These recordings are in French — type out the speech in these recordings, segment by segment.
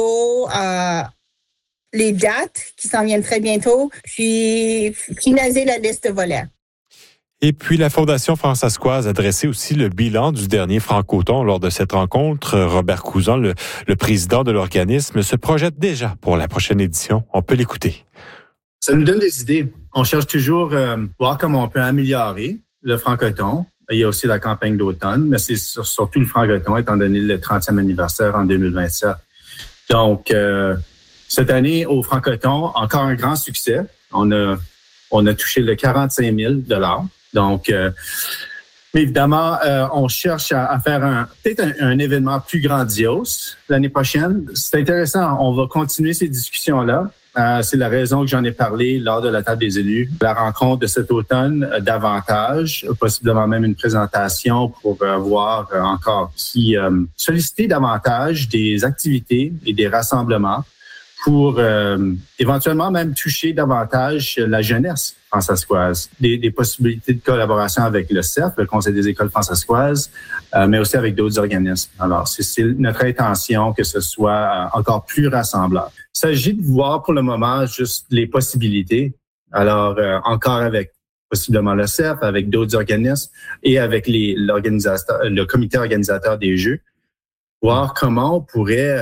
Les dates qui s'en viennent très bientôt, puis finaliser la liste de volets. Et puis, la Fondation Françaiscoise a dressé aussi le bilan du dernier Francoton. Lors de cette rencontre, Robert Cousin, le président de l'organisme, se projette déjà pour la prochaine édition. On peut l'écouter. Ça nous donne des idées. On cherche toujours voir comment on peut améliorer le Francoton. Il y a aussi la campagne d'automne, mais c'est surtout le Francoton, étant donné le 30e anniversaire en 2027. Donc, cette année, au Francoton, encore un grand succès. On a touché le 45 000 $. Donc, évidemment, on cherche à faire peut-être un événement plus grandiose l'année prochaine. C'est intéressant. On va continuer ces discussions-là. C'est la raison que j'en ai parlé lors de la table des élus. La rencontre de cet automne, davantage, possiblement même une présentation pour voir encore qui solliciter davantage des activités et des rassemblements pour éventuellement même toucher davantage la jeunesse françaiscoise. Des possibilités de collaboration avec le CEF, le Conseil des écoles françaiscoises, mais aussi avec d'autres organismes. Alors, c'est notre intention que ce soit encore plus rassembleur. Il s'agit de voir pour le moment juste les possibilités. Alors, encore avec possiblement le CEF, avec d'autres organismes et avec le comité organisateur des Jeux, voir comment on pourrait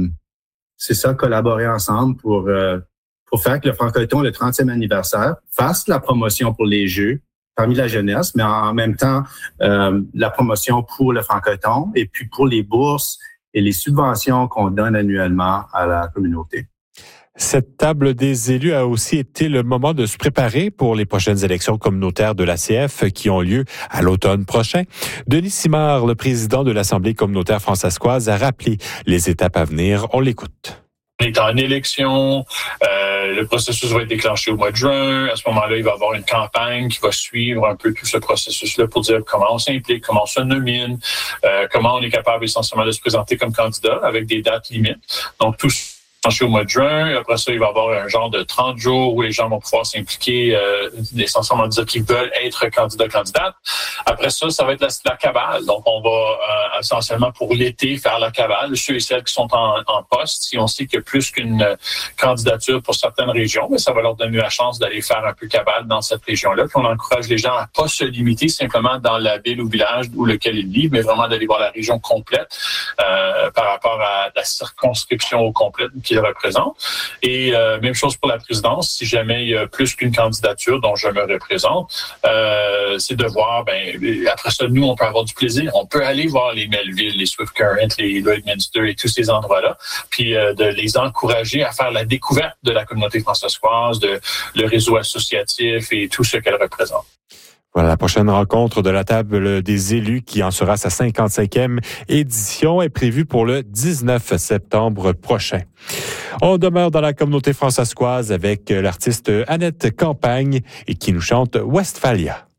collaborer ensemble pour faire que le Francoton, le 30e anniversaire, fasse la promotion pour les Jeux parmi la jeunesse, mais en même temps, la promotion pour le Francoton et puis pour les bourses et les subventions qu'on donne annuellement à la communauté. Cette table des élus a aussi été le moment de se préparer pour les prochaines élections communautaires de l'ACF qui ont lieu à l'automne prochain. Denis Simard, le président de l'Assemblée communautaire françaiscoise, a rappelé les étapes à venir. On l'écoute. On est en élection, le processus va être déclenché au mois de juin. À ce moment-là, il va y avoir une campagne qui va suivre un peu tout ce processus-là pour dire comment on s'implique, comment on se nomine, comment on est capable essentiellement de se présenter comme candidat avec des dates limites. Donc, tout au mois de juin. Après ça, il va y avoir un genre de 30 jours où les gens vont pouvoir s'impliquer, essentiellement dire qu'ils veulent être candidat-candidate. Après ça, ça va être la cabale. Donc, on va essentiellement pour l'été faire la cabale. Ceux et celles qui sont en poste, si on sait qu'il y a plus qu'une candidature pour certaines régions, mais ça va leur donner la chance d'aller faire un peu cabale dans cette région-là. Puis on encourage les gens à pas se limiter simplement dans la ville ou village où lequel ils vivent, mais vraiment d'aller voir la région complète par rapport à la circonscription au complète qu'il représente. Et même chose pour la présidence. Si jamais il y a plus qu'une candidature dont je me représente, c'est de voir, après ça, nous, on peut avoir du plaisir. On peut aller voir les Melville, les Swift Current, les Lloydminster et tous ces endroits-là, puis de les encourager à faire la découverte de la communauté françaiscoise, de le réseau associatif et tout ce qu'elle représente. Voilà, la prochaine rencontre de la table des élus qui en sera sa 55e édition est prévue pour le 19 septembre prochain. On demeure dans la communauté françaiscoise avec l'artiste Annette Campagne et qui nous chante Westphalia.